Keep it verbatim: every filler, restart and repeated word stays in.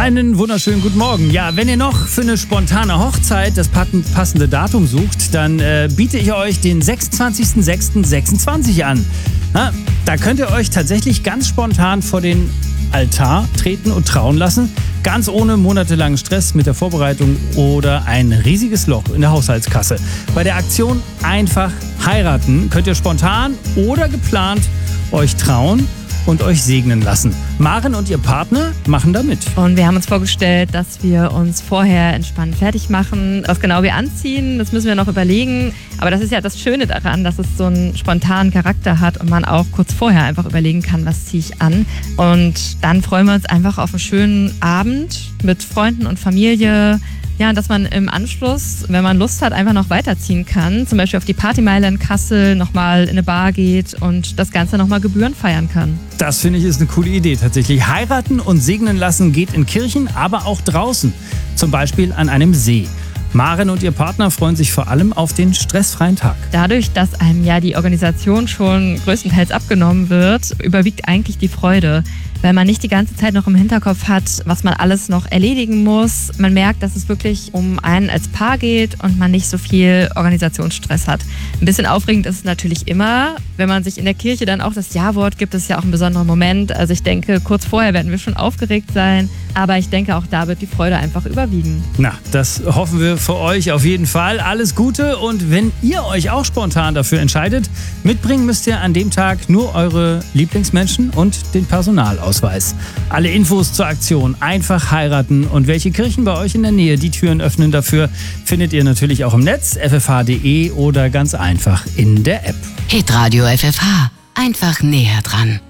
Einen wunderschönen guten Morgen. Ja, wenn ihr noch für eine spontane Hochzeit das passende Datum sucht, dann äh, biete ich euch den sechsundzwanzigsten sechsten sechsundzwanzig an. Na, da könnt ihr euch tatsächlich ganz spontan vor den Altar treten und trauen lassen. Ganz ohne monatelangen Stress mit der Vorbereitung oder ein riesiges Loch in der Haushaltskasse. Bei der Aktion Einfach heiraten könnt ihr spontan oder geplant euch trauen und euch segnen lassen. Maren und ihr Partner machen da mit. Und wir haben uns vorgestellt, dass wir uns vorher entspannt fertig machen. Was genau wir anziehen, das müssen wir noch überlegen. Aber das ist ja das Schöne daran, dass es so einen spontanen Charakter hat und man auch kurz vorher einfach überlegen kann, was ziehe ich an. Und dann freuen wir uns einfach auf einen schönen Abend mit Freunden und Familie. Ja, dass man im Anschluss, wenn man Lust hat, einfach noch weiterziehen kann. Zum Beispiel auf die Partymeile in Kassel nochmal in eine Bar geht und das Ganze nochmal Gebühren feiern kann. Das finde ich ist eine coole Idee tatsächlich. Heiraten und segnen lassen geht in Kirchen, aber auch draußen. Zum Beispiel an einem See. Maren und ihr Partner freuen sich vor allem auf den stressfreien Tag. Dadurch, dass einem ja die Organisation schon größtenteils abgenommen wird, überwiegt eigentlich die Freude, weil man nicht die ganze Zeit noch im Hinterkopf hat, was man alles noch erledigen muss. Man merkt, dass es wirklich um einen als Paar geht und man nicht so viel Organisationsstress hat. Ein bisschen aufregend ist es natürlich immer, wenn man sich in der Kirche dann auch das Ja-Wort gibt, ist ja auch ein besonderer Moment. Also ich denke, kurz vorher werden wir schon aufgeregt sein, aber ich denke, auch da wird die Freude einfach überwiegen. Na, das hoffen wir für euch auf jeden Fall. Alles Gute, und wenn ihr euch auch spontan dafür entscheidet, mitbringen müsst ihr an dem Tag nur eure Lieblingsmenschen und den Personalausweis. Alle Infos zur Aktion Einfach heiraten und welche Kirchen bei euch in der Nähe die Türen öffnen dafür, findet ihr natürlich auch im Netz, f f h punkt d e oder ganz einfach in der App. Hitradio F F H. Einfach näher dran.